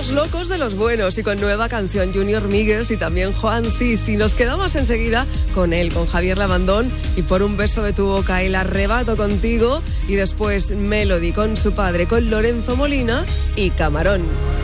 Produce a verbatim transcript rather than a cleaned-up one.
Los locos de los buenos y con nueva canción Junior Míguez y también Juan Cis. Y nos quedamos enseguida con él, con Javier Labandón y Por un beso de tu boca, El arrebato contigo y después Melody con su padre, con Lorenzo Molina y Camarón.